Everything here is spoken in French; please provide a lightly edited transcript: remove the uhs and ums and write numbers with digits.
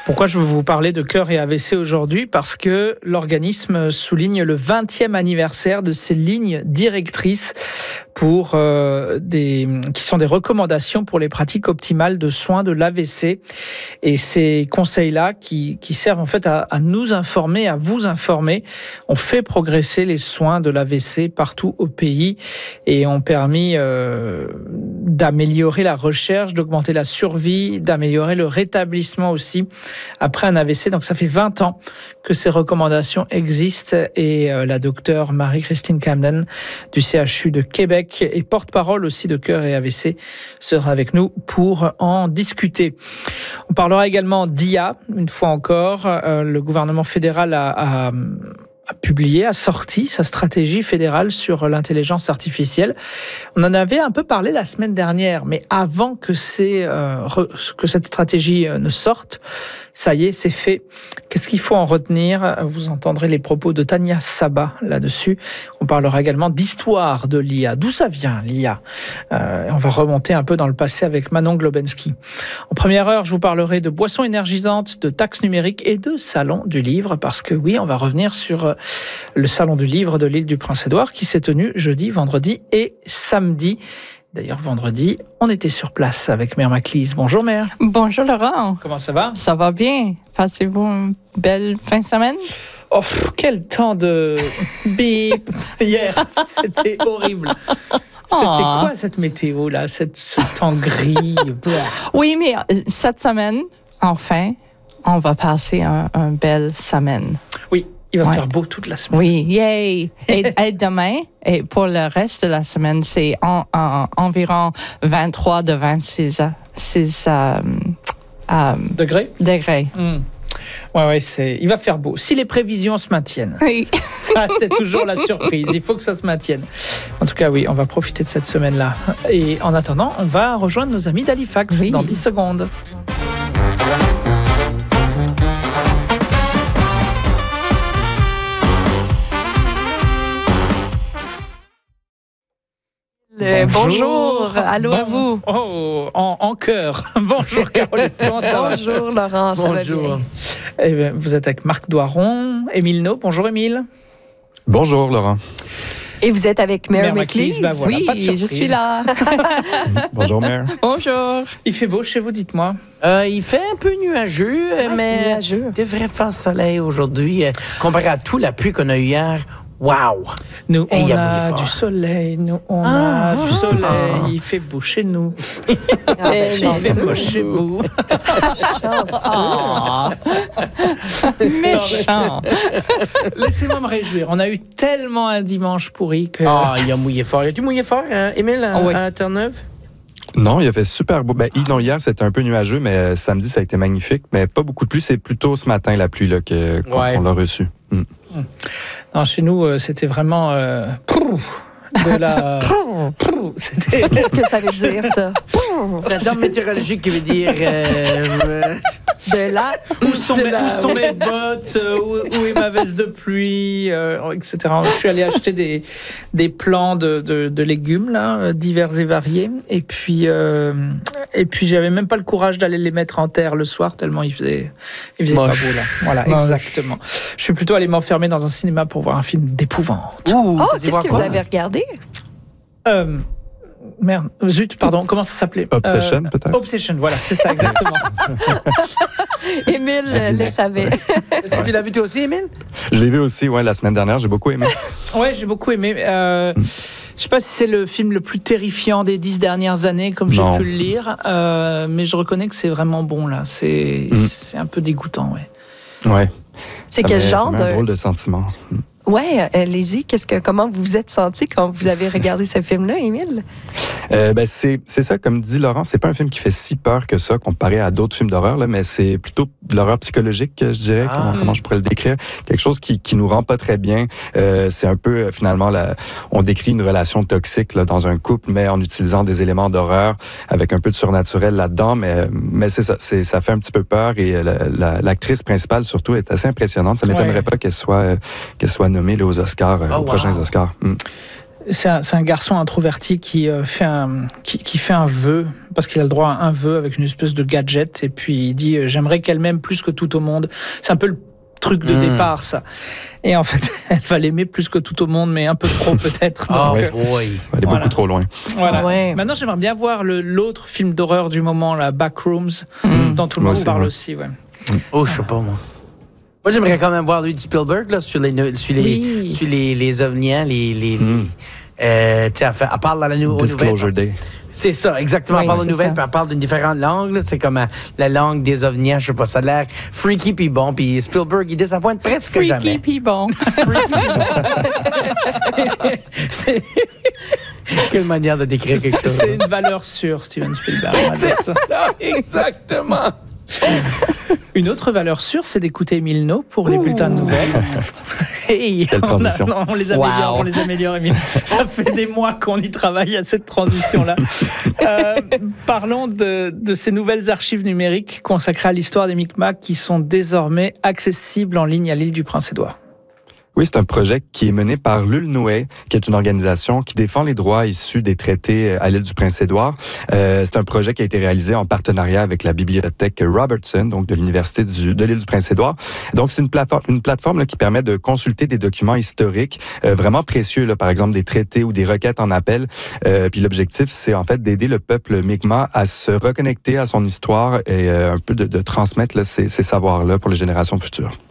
Pourquoi je veux vous parler de cœur et AVC aujourd'hui? Parce que l'organisme souligne le 20e anniversaire de ses lignes directrices pour qui sont des recommandations pour les pratiques optimales de soins de l'AVC. Et ces conseils-là qui servent en fait à nous informer, à vous informer, ont fait progresser les soins de l'AVC partout au pays et ont permis d'améliorer la recherche, d'augmenter la survie, d'améliorer le rétablissement aussi après un AVC. Donc ça fait 20 ans que ces recommandations existent et la docteure Marie-Christine Camden du CHU de Québec et porte-parole aussi de Cœur et AVC sera avec nous pour en discuter. On parlera également d'IA, une fois encore. Le gouvernement fédéral a sorti sa stratégie fédérale sur l'intelligence artificielle. On en avait un peu parlé la semaine dernière, mais avant que cette stratégie ne sorte, ça y est, c'est fait. Qu'est-ce qu'il faut en retenir? Vous entendrez les propos de Tania Saba là-dessus. On parlera également d'histoire de l'IA. D'où ça vient, l'IA? On va remonter un peu dans le passé avec Manon Globensky. En première heure, je vous parlerai de boissons énergisantes, de taxes numériques et de salon du livre, parce que oui, on va revenir sur le salon du livre de l'île du Prince-Édouard qui s'est tenu jeudi, vendredi et samedi. D'ailleurs, vendredi, on était sur place avec Mère Maclise. Bonjour Mère. Bonjour Laurent. Comment ça va? Ça va bien. Passez-vous une belle fin de semaine? Oh, quel temps de bip hier, c'était horrible. C'était quoi cette météo-là, ce temps gris? Oui, mais cette semaine, enfin, on va passer une belle semaine. Oui. Il va faire beau toute la semaine. Oui, yay! Et demain, et pour le reste de la semaine, c'est environ 23 de 26 degrés. Ouais, il va faire beau. Si les prévisions se maintiennent. Oui. Ça, c'est toujours la surprise. Il faut que ça se maintienne. En tout cas, oui, on va profiter de cette semaine-là. Et en attendant, on va rejoindre nos amis d'Halifax dans 10 secondes. Bonjour. Allô à vous. Oh, en chœur. Bonjour Caroline. Comment ça va? Bonjour Laurent, ça va bien. Eh bien, vous êtes avec Marc Doiron, Émile No. Bonjour Émile. Bonjour Laurent. Et vous êtes avec Mère Maclise? Ben voilà, oui, je suis là. Bonjour Mère. Bonjour. Il fait beau chez vous, dites-moi. Il fait un peu nuageux, mais il devrait faire soleil aujourd'hui. Comparé à toute la pluie qu'on a eu hier, wow! Nous, on a du soleil. Il fait beau chez nous. Il fait beau chez vous. Méchant. Laissez-moi me réjouir. On a eu tellement un dimanche pourri que... il a mouillé fort. As-tu mouillé fort, Émile, à Terre-Neuve? Non, il a fait super beau. Hier, c'était un peu nuageux, mais samedi, ça a été magnifique. Mais pas beaucoup de pluie. C'est plutôt ce matin, la pluie, là, qu'on l'a reçue. Non, chez nous, c'était vraiment de la... Qu'est-ce que ça veut dire, ça? C'est un terme météorologique qui veut dire... de la... Où sont mes bottes? Où est ma veste de pluie? Etc. Je suis allé acheter des plants de légumes, là, divers et variés. Et puis j'avais même pas le courage d'aller les mettre en terre le soir, tellement il faisait pas beau, là. Voilà, exactement. Je suis plutôt allé m'enfermer dans un cinéma pour voir un film d'épouvante. Qu'est-ce que vous avez regardé? Merde, zut, pardon, comment ça s'appelait? Obsession, peut-être? Obsession, voilà, c'est ça, exactement. Émile le savait. Est-ce que tu l'as vu toi aussi, Émile? Je l'ai vu aussi, la semaine dernière. J'ai beaucoup aimé. Ouais, j'ai beaucoup aimé. Je sais pas si c'est le film le plus terrifiant des 10 dernières années, comme j'ai pu le lire, mais je reconnais que c'est vraiment bon, là. C'est un peu dégoûtant, Ouais. C'est quel genre de... un drôle de sentiment. Ouais, allez-y. Comment vous vous êtes senti quand vous avez regardé ce film-là, Émile? C'est ça, comme dit Laurent, c'est pas un film qui fait si peur que ça comparé à d'autres films d'horreur, là, mais c'est plutôt de l'horreur psychologique, je dirais. Comment je pourrais le décrire? Quelque chose qui nous rend pas très bien. C'est un peu, finalement, on décrit une relation toxique là, dans un couple, mais en utilisant des éléments d'horreur, avec un peu de surnaturel là-dedans. Mais c'est ça, ça fait un petit peu peur et l'actrice principale, surtout, est assez impressionnante. Ça m'étonnerait pas qu'elle soit nommée là, aux Oscars, aux prochains Oscars. C'est un garçon introverti qui fait un vœu, parce qu'il a le droit à un vœu avec une espèce de gadget, et puis il dit j'aimerais qu'elle m'aime plus que tout au monde. C'est un peu le truc de départ, ça. Et en fait, elle va l'aimer plus que tout au monde, mais un peu trop peut-être. Oh Donc, boy! Elle est beaucoup trop loin. Voilà. Ouais. Maintenant, j'aimerais bien voir l'autre film d'horreur du moment, la Backrooms, dont tout le Moi monde aussi, parle ouais. aussi. Ouais. Oh, je sais pas, moi. Moi, j'aimerais quand même voir lui du Spielberg, là, sur les ovniens, tu sais, elle parle dans la nouvelle. Disclosure Day. C'est ça, exactement. Oui, Elle parle de c'est nouvelles, ça. puis elle parle d'une différente langue. Là. C'est comme la langue des ovniens, je sais pas. Ça a l'air freaky puis bon. Puis Spielberg, il déçoit presque jamais. Freaky puis bon. C'est- Quelle manière de décrire quelque chose. C'est une valeur sûre, Steven Spielberg. on va dire ça. Ça, exactement. Une autre valeur sûre, c'est d'écouter Émile No pour les bulletins de nouvelles. Hey, Quelle transition. on les améliore, Wow. on les améliore, Émile. Ça fait des mois qu'on y travaille à cette transition-là. Parlons de ces nouvelles archives numériques consacrées à l'histoire des Micmacs qui sont désormais accessibles en ligne à l'île du Prince-Édouard. Oui, c'est un projet qui est mené par l'ULNUE, qui est une organisation qui défend les droits issus des traités à l'île du Prince-Édouard. C'est un projet qui a été réalisé en partenariat avec la bibliothèque Robertson, donc de l'Université de l'île du Prince-Édouard. Donc, c'est une plateforme là, qui permet de consulter des documents historiques vraiment précieux, là, par exemple des traités ou des requêtes en appel. Puis l'objectif, c'est en fait d'aider le peuple Mi'kmaq à se reconnecter à son histoire et un peu de transmettre là, ces savoirs-là pour les générations futures.